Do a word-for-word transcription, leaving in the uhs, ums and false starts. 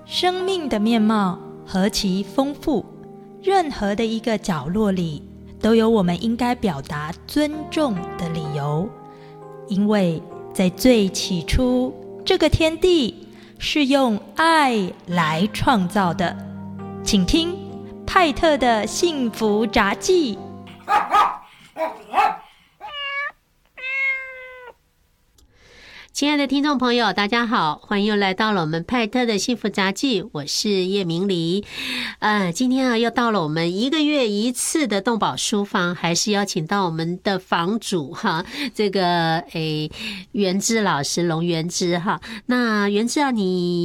生命的面貌何其丰富，任何的一个角落里都有我们应该表达尊重的理由。因为在最起初，这个天地是用爱来创造的。请听派特的幸福札记。 亲爱的听众朋友，大家好，欢迎又来到了我们派特的幸福杂技，我是叶明黎。呃，今天啊又到了我们一个月一次的动保书房，还是邀请到我们的房主哈，这个诶元之老师龙元之哈。那元之啊，你